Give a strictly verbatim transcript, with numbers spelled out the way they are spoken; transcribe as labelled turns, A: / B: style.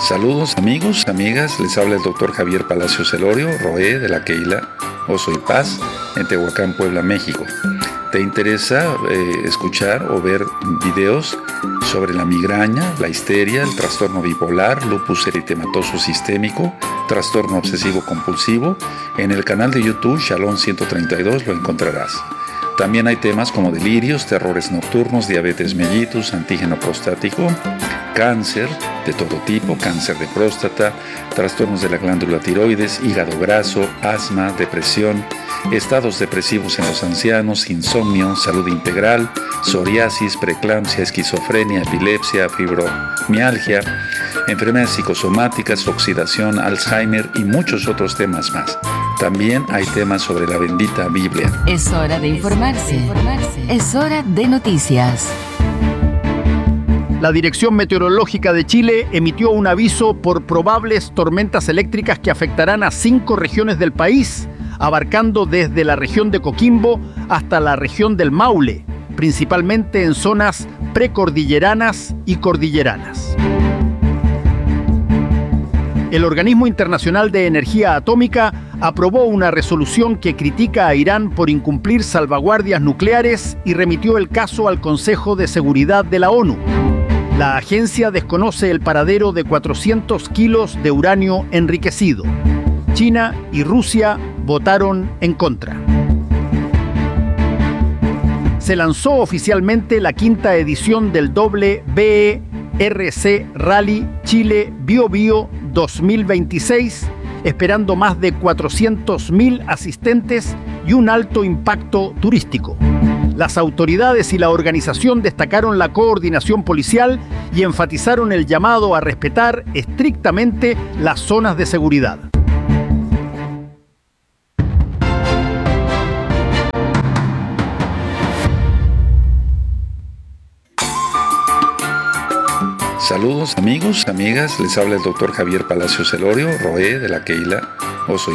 A: Saludos amigos, amigas, les habla el doctor Javier Palacios Elorio, Roé de la Keila Oso y Paz, en Tehuacán, Puebla, México. ¿Te interesa eh, escuchar o ver videos sobre la migraña, la histeria, el trastorno bipolar, lupus eritematoso sistémico, trastorno obsesivo compulsivo? En el canal de YouTube Shalom ciento treinta y dos lo encontrarás. También hay temas como delirios, terrores nocturnos, diabetes mellitus, antígeno prostático, cáncer de todo tipo, cáncer de próstata, trastornos de la glándula tiroides, hígado graso, asma, depresión, estados depresivos en los ancianos, insomnio, salud integral, psoriasis, preeclampsia, esquizofrenia, epilepsia, fibromialgia, enfermedades psicosomáticas, oxidación, Alzheimer y muchos otros temas más. También hay temas sobre la bendita Biblia.
B: Es hora de informarse. Es hora de noticias.
C: La Dirección Meteorológica de Chile emitió un aviso por probables tormentas eléctricas que afectarán a cinco regiones del país, abarcando desde la región de Coquimbo hasta la región del Maule, principalmente en zonas precordilleranas y cordilleranas. El Organismo Internacional de Energía Atómica aprobó una resolución que critica a Irán por incumplir salvaguardias nucleares y remitió el caso al Consejo de Seguridad de la ONU. La agencia desconoce el paradero de cuatrocientos kilos de uranio enriquecido. China y Rusia votaron en contra. Se lanzó oficialmente la quinta edición del W B E R C Rally Chile Bio Bio dos mil veintiséis, esperando más de cuatrocientos mil asistentes y un alto impacto turístico. Las autoridades y la organización destacaron la coordinación policial y enfatizaron el llamado a respetar estrictamente las zonas de seguridad.
A: Saludos amigos, amigas, les habla el doctor Javier Palacios Elorio, Roé de la Keila Oso y